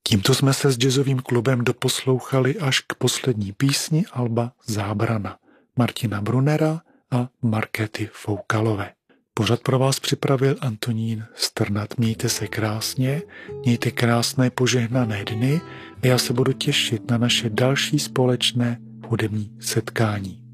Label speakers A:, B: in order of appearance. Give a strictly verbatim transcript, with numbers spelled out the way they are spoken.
A: Tímto jsme se s jazzovým klubem doposlouchali až k poslední písni alba Zábrana Martina Brunera a Markéty Foukalové. Pořad pro vás připravil Antonín Strnad. Mějte se krásně, mějte krásné požehnané dny a já se budu těšit na naše další společné hudební setkání.